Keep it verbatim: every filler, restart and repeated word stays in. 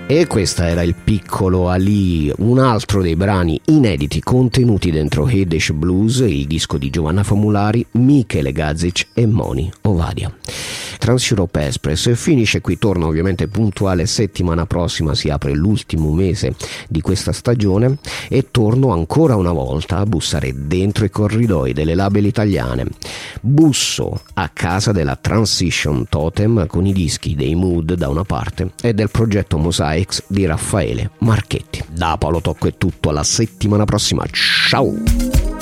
E questa era il piccolo Ali, un altro dei brani inediti contenuti dentro Yiddish Blues, il disco di Giovanna Famulari, Michele Gazic e Moni Ovadia. Trans-Europe Express finisce qui, torna ovviamente puntuale settimana prossima, si apre l'ultimo mese di questa stagione e torno ancora una volta a bussare dentro i corridoi delle label italiane. Busso a casa della Transition Totem con i dischi dei Mood da una parte e del progetto Mosaics di Raffaele Marchetti. Da Paolo Tocco è tutto, alla settimana prossima, ciao!